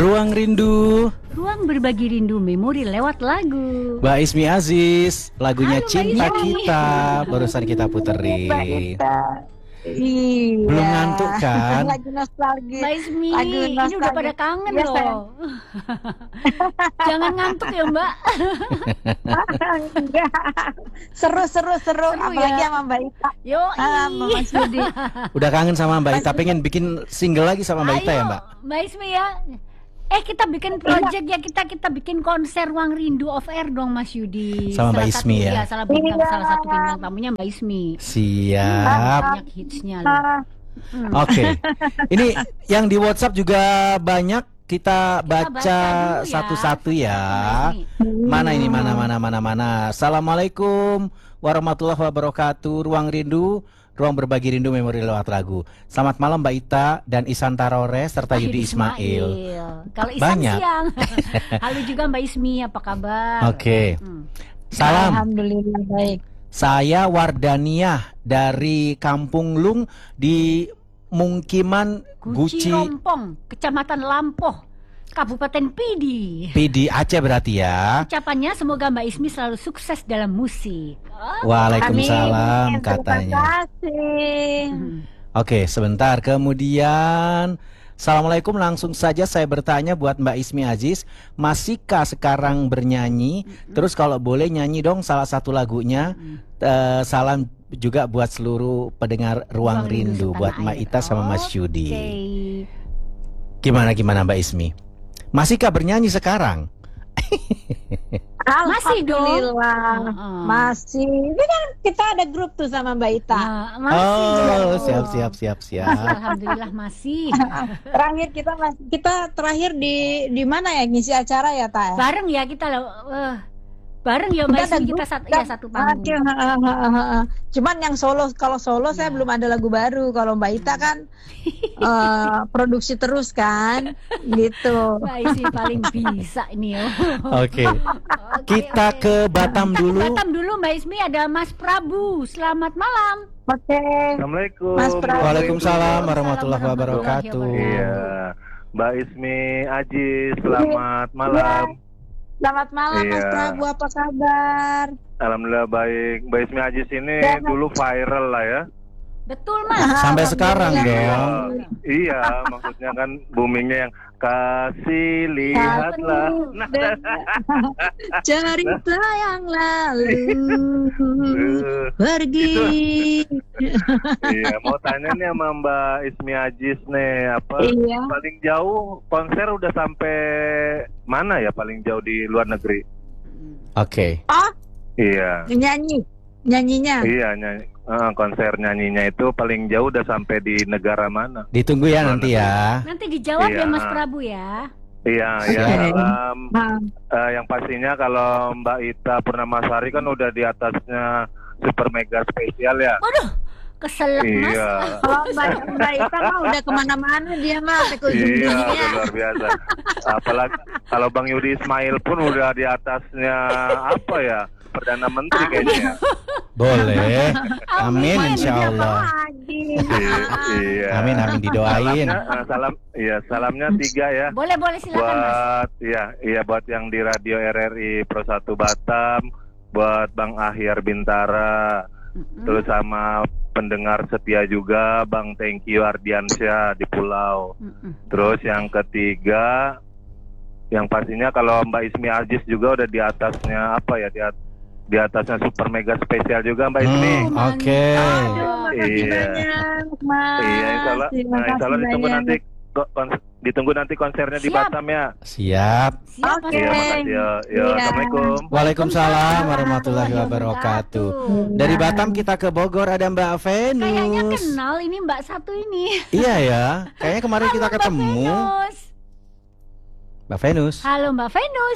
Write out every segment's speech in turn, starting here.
Ruang Rindu. Ruang berbagi rindu memori lewat lagu. Mbak Ismi Aziz, lagunya Halo, Mbak Cinta Ismi. Kita barusan kita puterin. Iya. Belum ngantuk kan? Lagi nostalgia. Mbak Ismi, Lagu ini udah nostalgia. pada kangen Iya, loh. sayang. Jangan ngantuk ya Mbak. Enggak. Seru. Apalagi ya. sama Mbak Ita. Yo, Sama Mas Yudi. Udah kangen sama Mbak Ita, pengen bikin single lagi sama Mbak Ita ya Mbak? Mbak Ismi ya. Kita bikin project ya, kita bikin konser Ruang Rindu off air dong Mas Yudi. Sama Mbak Ismi ya? Salah Iya. satu bintang tamunya Mbak Ismi. Siap. Banyak hitsnya loh. Oke. Ini yang di WhatsApp juga banyak, kita baca baca dulu ya. satu-satu ya. Mbak Ismi. Mana ini, mana. Assalamualaikum warahmatullahi wabarakatuh. Ruang Rindu, ruang berbagi rindu memori lewat lagu. Selamat malam Mbak Ita dan Isan Tarore serta Yudi Ismail. Kalau Isan Banyak. siang. Halo juga Mbak Ismi, apa kabar? Oke. Salam. Alhamdulillah baik. Saya Wardaniah dari Kampung Lung di Mungkiman Guci Guci Rompong, Kecamatan Lampoh, Kabupaten Pidi. PD Aceh berarti ya. Ucapannya semoga Mbak Ismi selalu sukses dalam musik. Waalaikumsalam Amin. katanya. Terima kasih. Oke, sebentar. Kemudian Assalamualaikum, langsung saja saya bertanya buat Mbak Ismi Aziz, masihkah sekarang bernyanyi? Terus kalau boleh nyanyi dong salah satu lagunya. Salam juga buat seluruh pendengar Ruang Rindu, buat Mbak Ita sama Mas Yudi. Gimana Mbak Ismi? Masihkah bernyanyi sekarang? Masih dong. Alhamdulillah. Masih. Ini kan kita ada grup tuh sama Mbak Ita. Masih. Oh, dong. siap. Alhamdulillah masih. Terakhir kita terakhir di mana ya ngisi acara ya, Ta? Bareng ya kita loh. Bareng ya Mbak Kita ada Ismi, kita grup, satu panggung. Cuman yang kalau solo saya belum ada lagu baru. Kalau Mbak Ita kan produksi terus kan, gitu. Mbak Ismi paling bisa ini ya. Oke. Kita ke Batam dulu. Batam dulu Mbak Ismi, ada Mas Prabu. Selamat malam. Oke. Assalamualaikum. Mas Prabu. Waalaikumsalam warahmatullahi wabarakatuh. Iya, Mbak Ismi Aji, selamat malam. Selamat malam Mas Iya. Prabu, apa kabar? Alhamdulillah baik. Mbak Ismi Aji ini Ya, dulu viral lah ya. Betul Mas. Sampai sekarang Alhamdulillah. dong. Iya, maksudnya kan boomingnya yang kasih lihatlah. Nah, Cerita yang lalu pergi. iya, mau tanya nih sama Mbak Ismi Ajis nih, apa Iya. paling jauh konser udah sampai mana ya paling jauh di luar negeri? Oke. Iya. Nyanyinya. Iya, konser nyanyinya itu paling jauh udah sampai di negara mana? Ditunggu ya nanti ya. Nanti dijawab Iya. ya Mas Prabu ya. Iya, ya. Nah, Yang pastinya kalau Mbak Ita Purnamasari kan udah di atasnya super mega spesial ya. Waduh, keselak Mas. Iya. kalau Mbak Ita mah udah kemana-mana dia mah sampai ke Iya, ujung-ujungnya. udah luar biasa. Apalagi kalau Bang Yudi Ismail pun udah di atasnya apa ya? Perdana Menteri kayaknya ya. Boleh. Amin Amin. insya Allah. Lagi. Iya. Amin didoain. Salamnya 3 ya. Boleh silakan Mas. Buat buat yang di Radio RRI Pro 1 Batam, buat Bang Ahyar Bintara, terus sama pendengar setia juga Bang Thank You Ardiansyah di Pulau. Terus yang ketiga, yang pastinya kalau Mbak Ismi Aziz juga udah di atasnya apa ya, di atasnya super mega spesial juga Mbak Ismi. Oke. Aduh, makasih Iya. banyak, Mas. Iya, insya Allah ditunggu banyak. nanti ditunggu nanti konsernya di Siap. Batam ya. Siap. Siap Mas. Oke. Iya, makasih ya. Iya. Assalamualaikum. Waalaikumsalam warahmatullahi wabarakatuh. Dari Batam kita ke Bogor, ada Mbak Kayaknya Venus. kenal ini Mbak satu ini. Iya ya. Kayaknya kemarin kita Halo, Mbak ketemu. Venus. Mbak Venus. Halo Mbak Venus.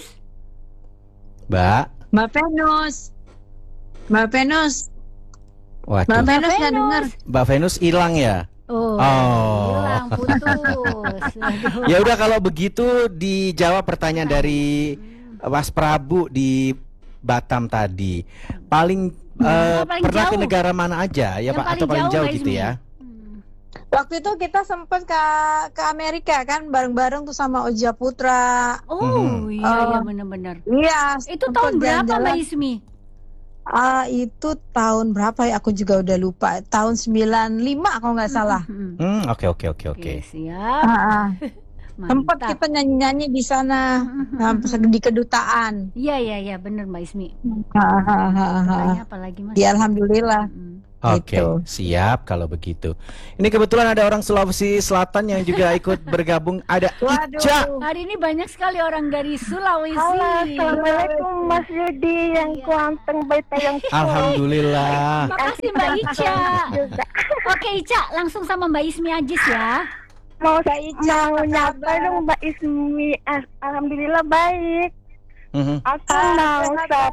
Mbak. Mbak Venus. Mbak Venus Waduh. nggak dengar. Mbak Venus hilang ya. Oh. Oh. Hilang putus. Aduh. Ya udah kalau begitu dijawab pertanyaan dari Mas Prabu di Batam tadi. Paling Paling pernah ke jauh. negara mana aja ya Yang Pak, paling atau paling jauh, jauh Mbak gitu Ismi. ya? Waktu itu kita sempat ke Amerika kan bareng-bareng tuh sama Oja Putra. Oh iya benar-benar. Iya. Itu sempet tahun berapa jalan-jalan. Mbak Ismi? Itu tahun berapa ya? Aku juga udah lupa. Tahun 95 kalau nggak salah. Oke. Oke, siap. Sempat Mantap. kita nyanyi-nyanyi di sana di kedutaan. Iya benar Mbak Ismi. Hahaha. Tanya apa lagi Mas? Ya alhamdulillah. Oke, Gitu. siap kalau begitu. Ini kebetulan ada orang Sulawesi Selatan yang juga ikut bergabung. Ada Ica. Hari ini banyak sekali orang dari Sulawesi. Halo, assalamualaikum Mas Yudi yang kuanteng baita yang Alhamdulillah. Makasih Mbak Ica. Oke Ica, langsung sama Mbak Ismi Ajis ya. mau Ica, mau apa nyapa kabar? dong Mbak Ismi. Alhamdulillah baik. Mhm. Aku mau Kenapa?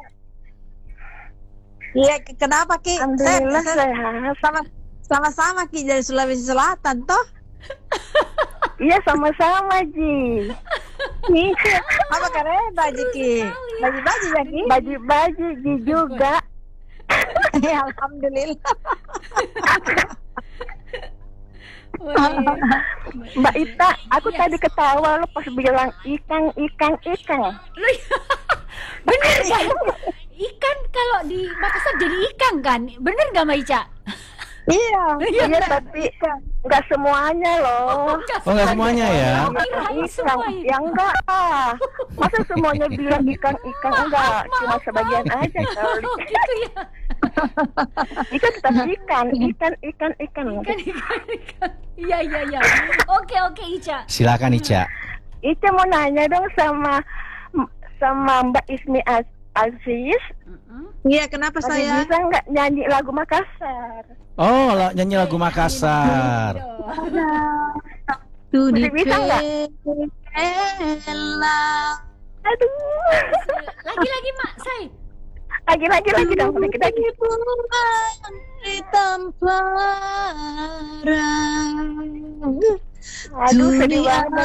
Iya, kenapa Ki? alhamdulillah Saya sehat. sama-sama Ki dari Sulawesi Selatan toh? Iya sama-sama Ji. Apa keren baju Ki? Baju-baju ya Ki? Baju-baju Ji juga. Ya, alhamdulillah. Mbak Ita, aku tadi ketawa lo pas bilang ikan. Bener ya? Ikan kalau di Makassar jadi ikan kan? Bener gak Mbak Ica? Iya. Iya tapi nggak semuanya loh. Oh, nggak semuanya ya? Kirain semua ikan. Ya enggak ah. Masa semuanya bilang ikan enggak, cuma sebagian aja kali. Oh gitu ya. Ikan tetap ikan. Iya. Oke Ica. Silakan Ica. Ica mau nanya dong sama Mbak Ismi Aziz. Iya, kenapa Masih saya? bisa nggak nyanyi lagu Makassar? Oh, nyanyi lagu Makassar. Tuh Masih bisa nggak? Aduh. Lagi Mak, say. Lagi dong, sedikit lagi. Di tempat Aduh sedih banget.